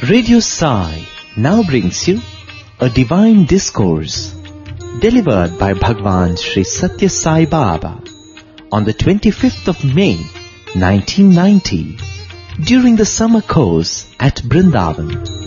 Radio Sai now brings you a divine discourse delivered by Bhagwan Sri Satya Sai Baba on the 25th of May 1990 during the summer course at Brindavan.